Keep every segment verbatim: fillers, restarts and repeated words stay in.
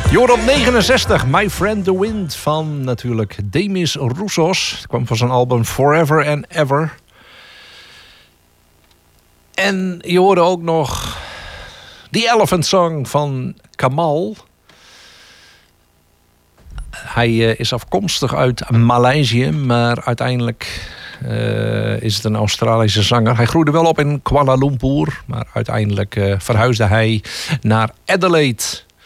Je hoort op negenenzestig My Friend the Wind van natuurlijk Demis Roussos. Het kwam van zijn album Forever and Ever. En je hoorde ook nog The Elephant Song van Kamal. Hij uh, is afkomstig uit Maleisië, maar uiteindelijk uh, is het een Australische zanger. Hij groeide wel op in Kuala Lumpur, maar uiteindelijk uh, verhuisde hij naar Adelaide.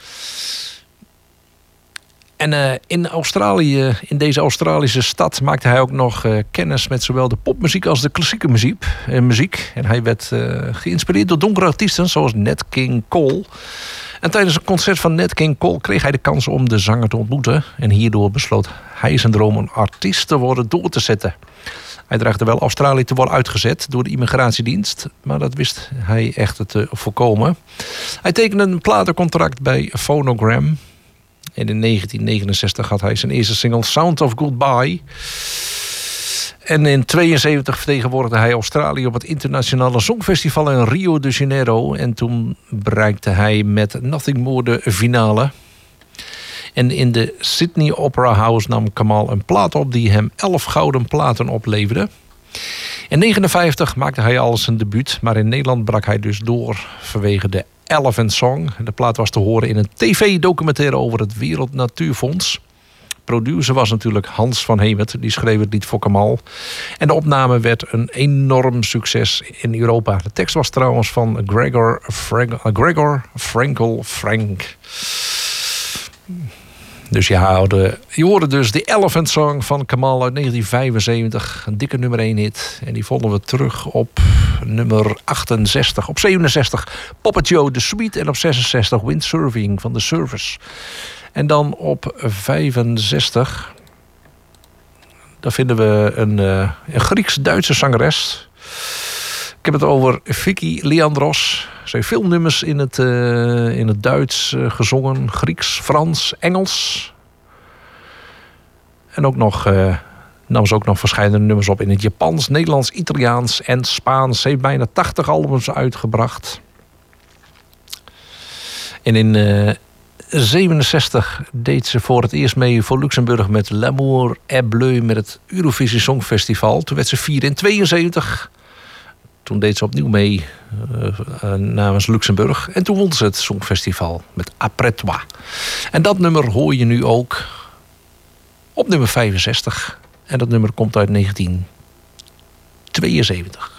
En uh, in Australië, in deze Australische stad, maakte hij ook nog uh, kennis met zowel de popmuziek als de klassieke muziek. Uh, muziek. En hij werd uh, geïnspireerd door donkere artiesten zoals Nat King Cole. En tijdens een concert van Nat King Cole kreeg hij de kans om de zanger te ontmoeten. En hierdoor besloot hij zijn droom een artiest te worden door te zetten. Hij dreigde wel Australië te worden uitgezet door de immigratiedienst. Maar dat wist hij echter te voorkomen. Hij tekende een platencontract bij Phonogram. En in negentien negenenzestig had hij zijn eerste single Sound of Goodbye. En in tweeënzeventig vertegenwoordigde hij Australië op het internationale songfestival in Rio de Janeiro. En toen bereikte hij met Nothing More de finale. En in de Sydney Opera House nam Kamal een plaat op die hem elf gouden platen opleverde. In negenenvijftig maakte hij al zijn debuut, maar in Nederland brak hij dus door vanwege de Elephant Song. De plaat was te horen in een tv-documentaire over het Wereld Natuurfonds. Producer was natuurlijk Hans van Hemert, die schreef het lied voor Kamal. En de opname werd een enorm succes in Europa. De tekst was trouwens van Gregor, Frank, Gregor Frankel Frank. Dus je hoorde, je hoorde dus de Elephant Song van Kamal uit negentien vijfenzeventig. Een dikke nummer één hit. En die vonden we terug op nummer achtenzestig. Op zevenenzestig Puppet Joe, The Sweet. En op zesenzestig Windsurfing van The Surface. En dan op vijfenzestig... daar vinden we een, uh, een Grieks-Duitse zangeres. Ik heb het over Vicky Leandros. Ze heeft veel nummers in het, uh, in het Duits uh, gezongen. Grieks, Frans, Engels. En ook nog, uh, nam ze ook nog verschillende nummers op in het Japans, Nederlands, Italiaans en Spaans. Ze heeft bijna tachtig albums uitgebracht. En in uh, zevenenzestig deed ze voor het eerst mee voor Luxemburg met L'amour est bleu met het Eurovisie Songfestival. Toen werd ze vier in tweeënzeventig. Toen deed ze opnieuw mee uh, uh, namens Luxemburg. En toen won ze het Songfestival met Après toi. En dat nummer hoor je nu ook op nummer vijfenzestig. En dat nummer komt uit negentien tweeënzeventig.